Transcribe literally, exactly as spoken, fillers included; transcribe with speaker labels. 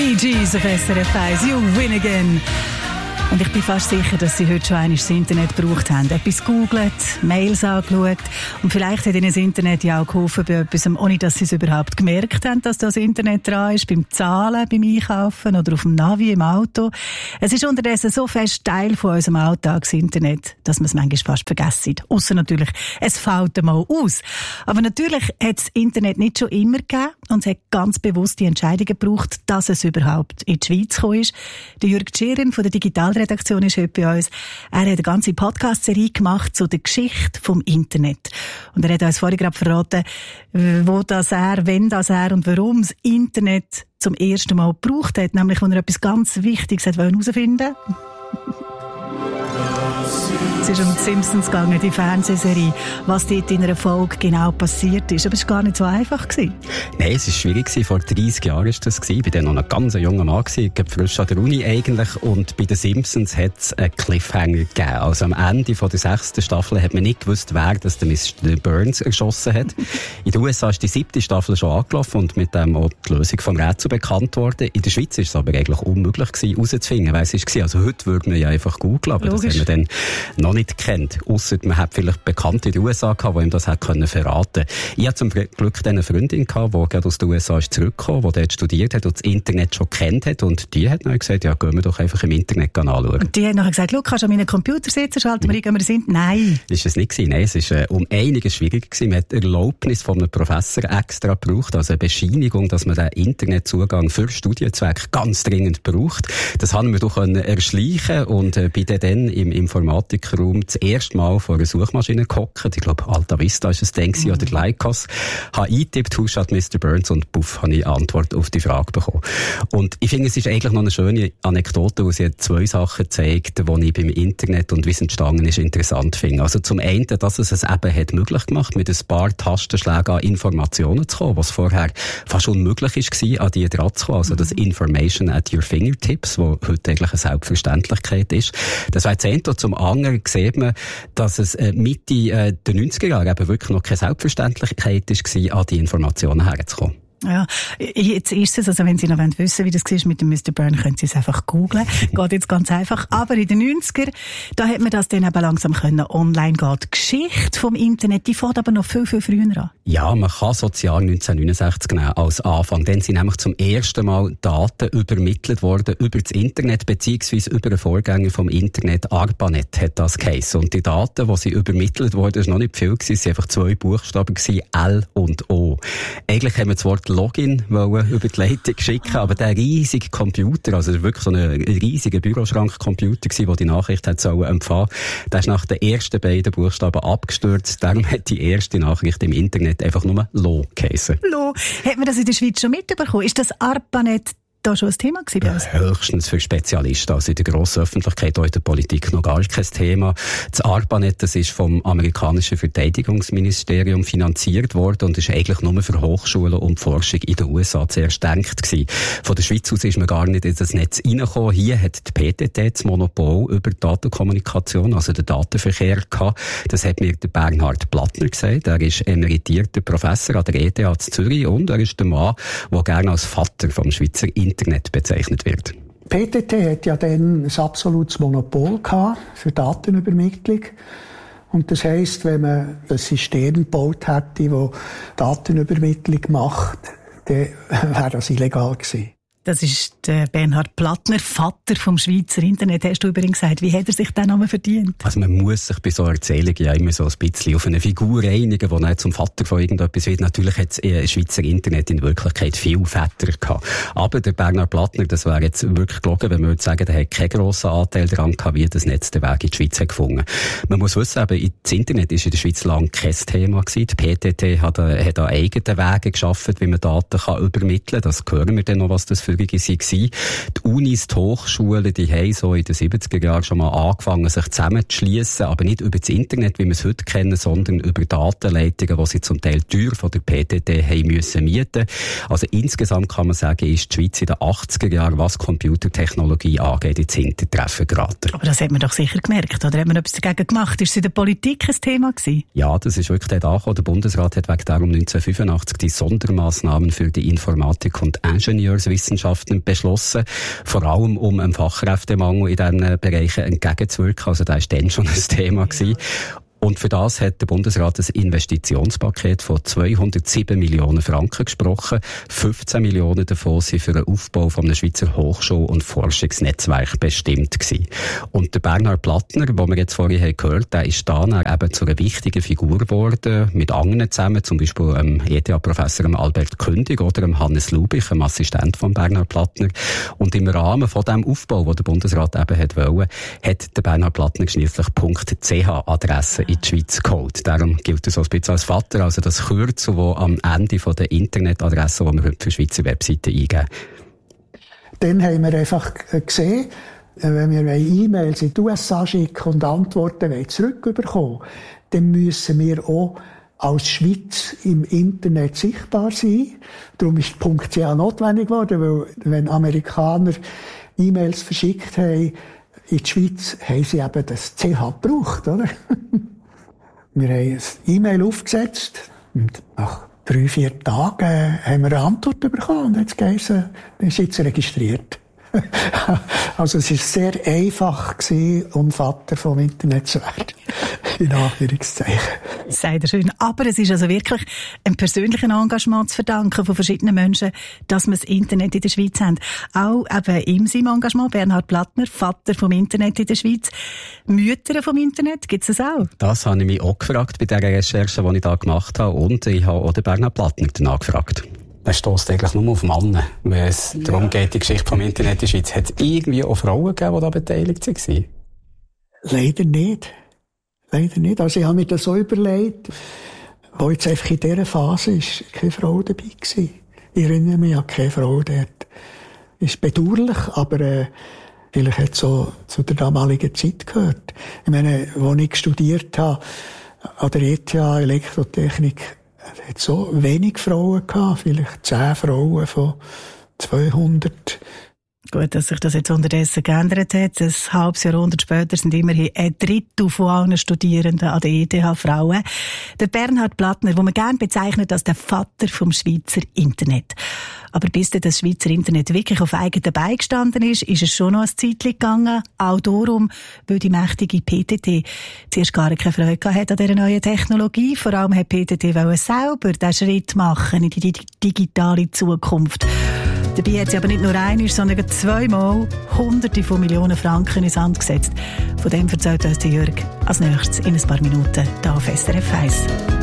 Speaker 1: Bee Gees auf S R F eins, You Win Again. Und ich bin fast sicher, dass Sie heute schon einmal das Internet gebraucht haben. Etwas gegoogelt, Mails angeschaut. Und vielleicht hat Ihnen das Internet ja auch geholfen bei etwas, ohne dass Sie es überhaupt gemerkt haben, dass das Internet dran ist, beim Zahlen, beim Einkaufen oder auf dem Navi im Auto. Es ist unterdessen so fest Teil von unserem Alltag, das Internet, dass man es manchmal fast vergessen. Ausser natürlich, es fällt mal aus. Aber natürlich hat es das Internet nicht schon immer gegeben und es hat ganz bewusst die Entscheidung gebraucht, dass es überhaupt in die Schweiz gekommen ist. Der Jürg Tschirren von der Digitalredaktion ist heute bei uns. Er hat eine ganze Podcast-Serie gemacht zu der Geschichte vom Internet. Und er hat uns vorhin gerade verraten, wo das er, wenn das er und warum das Internet zum ersten Mal gebraucht hat. Nämlich, wenn er etwas ganz Wichtiges herausfinden wollte. Es ist um die Simpsons gegangen, die Fernsehserie, was dort in einer Folge genau passiert ist. Aber es war gar nicht so einfach. Nein,
Speaker 2: es war schwierig. Vor dreissig Jahren war das. Ich war dann noch ein ganz junger Mann, frisch an der Uni eigentlich. Und bei den Simpsons hat es einen Cliffhanger gegeben. Also am Ende von der sechsten Staffel hat man nicht gewusst, wer das der Mister Burns erschossen hat. In den U S A ist die siebte Staffel schon angelaufen und mit dem auch die Lösung vom Rätsel bekannt worden. In der Schweiz war es aber eigentlich unmöglich gewesen, herauszufinden, wer es war. Also heute würde man ja einfach googeln, aber Logisch. Das haben wir dann noch nicht kennt. Ausser man hat vielleicht Bekannte in den U S A gehabt, die ihm das hat können verraten. Ich hatte zum Glück eine Freundin gehabt, die gerade aus den U S A ist zurückgekommen, die dort studiert hat und das Internet schon kennt hat. Und die hat dann gesagt, ja, gehen wir doch einfach im Internet anschauen. Und
Speaker 1: die hat nachher gesagt, schau, kannst du an meinen Computer sitzen, schalten wir, gehen wir das Internet? Nein.
Speaker 2: Ist es nicht gewesen. Nein, es ist äh, um einiges schwieriger gewesen. Man hat Erlaubnis von einem Professor extra gebraucht, also eine Bescheinigung, dass man den Internetzugang für Studienzwecke ganz dringend braucht. Das haben wir doch erschleichen und äh, bin dann im Informatikraum das erste Mal vor einer Suchmaschine gehockt. Ich glaube, Alta Vista war es dann mhm. oder Lycos. Habe eingetippt, «Who shot Mister Burns?» und puff, habe ich Antwort auf die Frage bekommen. Und ich finde, es ist eigentlich noch eine schöne Anekdote, wo sie zwei Sachen zeigt, die ich beim Internet und wie es entstanden ist, interessant finde. Also zum einen, dass es es eben hat möglich gemacht, mit ein paar Tastenschlägen an Informationen zu kommen, was vorher fast unmöglich war, an die dran zu kommen. Also das Information at your fingertips, wo heute eigentlich eine Selbstverständlichkeit ist. Das war das eine. Und zum anderen sieht man, dass es äh, Mitte äh, der neunziger Jahre eben wirklich noch keine Selbstverständlichkeit war, an die Informationen herzukommen.
Speaker 1: Ja, jetzt ist es, also wenn Sie noch wissen wollen, wie das war mit dem Mister Burns, können Sie es einfach googlen. Geht jetzt ganz einfach. Aber in den neunziger, da hat man das dann eben langsam können online gehen. Die Geschichte vom Internet, die fängt aber noch viel, viel früher an.
Speaker 2: Ja, man kann so das Jahr neunzehnhundertneunundsechzig nehmen als Anfang. Dann sind nämlich zum ersten Mal Daten übermittelt worden über das Internet, beziehungsweise über einen Vorgänger vom Internet. ARPANET hat das geheissen. Und die Daten, die sie übermittelt wurden, das war noch nicht viel gewesen. Es waren einfach zwei Buchstaben gewesen, L und O. Eigentlich haben wir das Wort Login wollen über die Leitung schicken, aber der riesige Computer, also wirklich so ein riesiger Büroschrank-Computer gewesen, der die Nachricht hat sollen empfangen, der ist nach den ersten beiden Buchstaben abgestürzt. Darum hat die erste Nachricht im Internet einfach nur Lo geheissen.
Speaker 1: Lo. Hat man das in der Schweiz schon mitbekommen? Ist das ARPANET da schon ein Thema gewesen bei uns?
Speaker 2: Ja, höchstens für Spezialisten. Also in der grossen Öffentlichkeit, auch in der Politik noch gar kein Thema. Das ARPANET, das ist vom amerikanischen Verteidigungsministerium finanziert worden und ist eigentlich nur für Hochschulen und Forschung in den U S A zuerst gedacht gewesen. Von der Schweiz aus ist man gar nicht in das Netz reingekommen. Hier hat die P T T das Monopol über die Datenkommunikation, also den Datenverkehr gehabt. Das hat mir der Bernhard Plattner gesagt. Er ist emeritierter Professor an der E T H Zürich und er ist der Mann, der gerne als Vater vom Schweizer Internet bezeichnet wird.
Speaker 3: P T T hat ja dann ein absolutes Monopol gehabt für Datenübermittlung. Und das heisst, wenn man ein System gebaut hätte, das Datenübermittlung macht, dann wäre das illegal gewesen.
Speaker 1: Das ist der Bernhard Plattner, Vater vom Schweizer Internet. Hast du übrigens gesagt, wie hat er sich den Namen verdient?
Speaker 2: Also man muss sich bei so Erzählungen ja immer so ein bisschen auf eine Figur einigen, die dann zum Vater von irgendetwas wird. Natürlich hat das Schweizer Internet in Wirklichkeit viel Väter gehabt. Aber der Bernhard Plattner, das wäre jetzt wirklich gelogen, wenn man würde sagen, der hat keinen grossen Anteil daran gehabt, wie das Netz den Weg in die Schweiz hat gefunden. Man muss wissen, eben, das Internet ist in der Schweiz lang kein Thema gewesen. Die P T T hat, hat an eigenen Wegen geschaffen, wie man Daten kann übermitteln kann. Das hören wir dann noch, was das für waren. Die Unis, die Hochschulen, die haben so in den siebziger Jahren schon mal angefangen, sich zusammenzuschliessen, aber nicht über das Internet, wie wir es heute kennen, sondern über Datenleitungen, die sie zum Teil teuer von der P T T haben müssen mieten. Also insgesamt kann man sagen, ist die Schweiz in den achtziger Jahren, was Computertechnologie angeht, ins Hintertreffen geraten.
Speaker 1: Aber das hat man doch sicher gemerkt, oder hat man etwas dagegen gemacht? Ist es in der Politik ein Thema gewesen?
Speaker 2: Ja, das ist wirklich dort angekommen. Der Bundesrat hat wegen darum neunzehnhundertfünfundachtzig die Sondermaßnahmen für die Informatik und Ingenieurswissenschaft Wissenschaftlern beschlossen, vor allem um einem Fachkräftemangel in diesen Bereichen entgegenzuwirken. Also das war dann schon ein Thema gewesen. Und für das hat der Bundesrat ein Investitionspaket von zweihundertsieben Millionen Franken gesprochen. fünfzehn Millionen davon sind für den Aufbau von einem Schweizer Hochschul- und Forschungsnetzwerk bestimmt gewesen. Und der Bernhard Plattner, den wir jetzt vorhin haben gehört, der ist dann eben zu einer wichtigen Figur geworden, mit anderen zusammen, zum Beispiel dem E T H-Professor Albert Kündig oder dem Hannes Lubich, dem Assistent von Bernhard Plattner. Und im Rahmen von dem Aufbau, den der Bundesrat eben hat wollen, hat der Bernhard Plattner schliesslich .ch-Adresse in die Schweiz geholt. Darum gilt er so ein bisschen als Vater, also das Kürzel, das am Ende von der Internetadresse, die wir heute für Schweizer Webseiten eingeben.
Speaker 3: Dann haben wir einfach gesehen, wenn wir E-Mails in die U S A schicken und Antworten zurückbekommen, dann müssen wir auch als Schweiz im Internet sichtbar sein. Darum ist .ch notwendig geworden, weil wenn Amerikaner E-Mails verschickt haben in die Schweiz, haben sie eben das C H gebraucht, oder? Wir haben ein E-Mail aufgesetzt und nach drei, vier Tagen haben wir eine Antwort bekommen und jetzt geheißen, dann ist jetzt registriert. Also es war sehr einfach gewesen, um Vater vom Internet zu werden. In Anführungszeichen.
Speaker 1: Sagt er schön. Aber es ist also wirklich ein persönlichen Engagement zu verdanken von verschiedenen Menschen, dass wir das Internet in der Schweiz haben. Auch eben in seinem Engagement, Bernhard Plattner, Vater vom Internet in der Schweiz. Mütter vom Internet, gibt es das auch?
Speaker 2: Das habe ich mich auch gefragt bei der Recherche, die ich da gemacht habe. Und ich habe auch den Bernhard Plattner danach gefragt.
Speaker 4: Man stösst eigentlich nur auf Männer, wenn es ja. darum geht, die Geschichte vom Internet in der Schweiz. Hat es irgendwie auch Frauen gegeben, die da beteiligt waren?
Speaker 3: Leider nicht. Leider nicht. Also ich habe mir das so überlegt, wo jetzt einfach in dieser Phase ist keine Frau dabei gewesen. Ich erinnere mich an keine Frau dort. Ist bedauerlich, aber äh, vielleicht hat es so zu der damaligen Zeit gehört. Ich meine, als ich studiert habe, an der E T H Elektrotechnik, hat so wenig Frauen gehabt, vielleicht zehn Frauen von zweihundert.
Speaker 1: Gut, dass sich das jetzt unterdessen geändert hat. Ein halbes Jahrhundert später sind immerhin ein Drittel von allen Studierenden an der E T H Frauen. Der Bernhard Plattner, den man gerne bezeichnet als der Vater vom Schweizer Internet. Aber bis dann das Schweizer Internet wirklich auf eigenen Beinen gestanden ist, ist es schon noch ein Zeitchen gegangen. Auch darum, weil die mächtige P T T zuerst gar keine Freude hatte an dieser neuen Technologie. Vor allem hat P T T selber den Schritt machen in die digitale Zukunft. Dabei hat sie aber nicht nur einmal, sondern zweimal Hunderte von Millionen Franken ins Hand gesetzt. Von dem erzählt uns Jörg als nächstes in ein paar Minuten hier auf S R F eins.